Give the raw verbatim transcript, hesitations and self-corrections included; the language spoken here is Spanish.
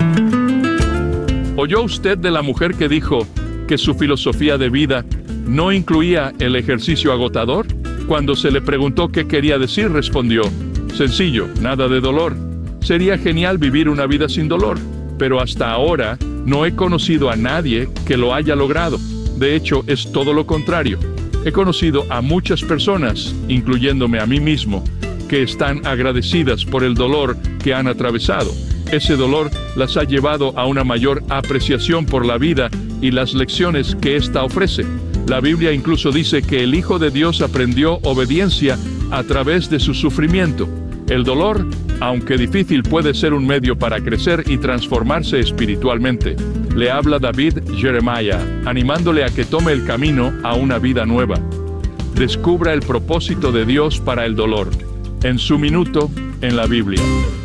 ¿Oyó usted de la mujer que dijo que su filosofía de vida no incluía el ejercicio agotador? Cuando se le preguntó qué quería decir, respondió: sencillo, nada de dolor. Sería genial vivir una vida sin dolor, pero hasta ahora no he conocido a nadie que lo haya logrado. De hecho, es todo lo contrario. He conocido a muchas personas, incluyéndome a mí mismo, que están agradecidas por el dolor que han atravesado. Ese dolor las ha llevado a una mayor apreciación por la vida y las lecciones que ésta ofrece. La Biblia incluso dice que el Hijo de Dios aprendió obediencia a través de su sufrimiento. El dolor, aunque difícil, puede ser un medio para crecer y transformarse espiritualmente. Le habla David Jeremiah, animándole a que tome el camino a una vida nueva. Descubra el propósito de Dios para el dolor. En su minuto en la Biblia.